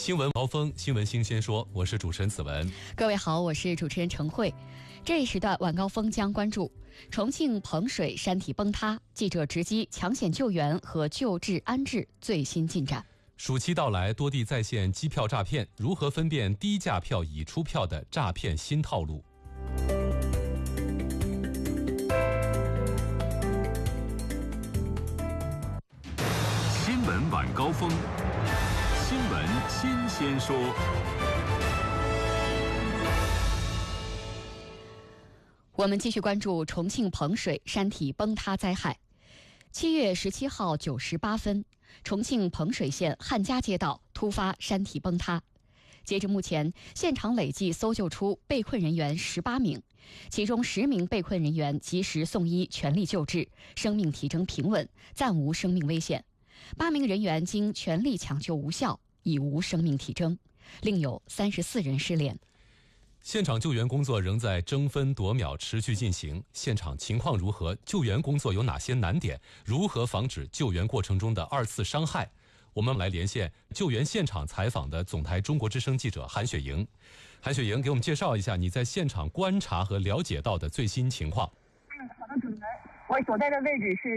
新闻高峰，新闻新鲜说，我是主持人子文。 各位好，我是主持人程慧。这一时段晚高峰将关注重庆彭水山体崩塌，记者直击抢险救援和救治安置最新进展。 暑期到来，多地再现机票诈骗，如何分辨低价票已出票的诈骗新套路？ 新闻晚高峰，新闻新鲜说。 我们继续关注重庆彭水山体崩塌灾害。7月17号9时8分，重庆彭水县汉家街道突发山体崩塌。截至目前，现场累计搜救出被困人员18名，其中10名被困人员及时送医全力救治，生命体征平稳，暂无生命危险。8名人员经全力抢救无效，已无生命体征，另有34人失联。 现场救援工作仍在争分夺秒持续进行，现场情况如何？救援工作有哪些难点？如何防止救援过程中的二次伤害？我们来连线救援现场采访的总台中国之声记者韩雪莹。韩雪莹，给我们介绍一下你在现场观察和了解到的最新情况。 好的，主持人，我所在的位置是